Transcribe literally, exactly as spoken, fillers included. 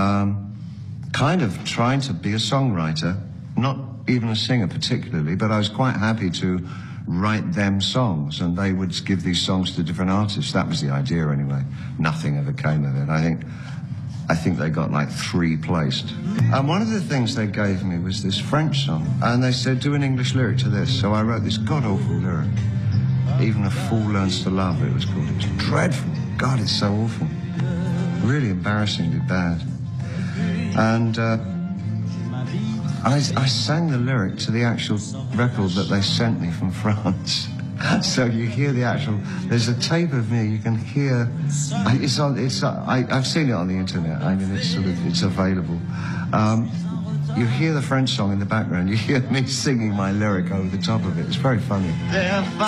um, kind of trying to be a songwriter, not even a singer particularly, but I was quite happy to write them songs, and they would give these songs to different artists. That was the idea anyway. Nothing ever came of it. I think I think they got like three placed. And one of the things they gave me was this French song, and they said, do an English lyric to this. So I wrote this god-awful lyric. Even a fool learns to love, it was called. It was dreadful. God, it's so awful. Really embarrassingly bad. And uh, I, I sang the lyric to the actual record that they sent me from France. So you hear the actual, there's a tape of me, you can hear, it's on, it's, I, I've seen it on the internet, I mean, it's sort of, it's available. Um, you hear the French song in the background, you hear me singing my lyric over the top of it, it's very funny.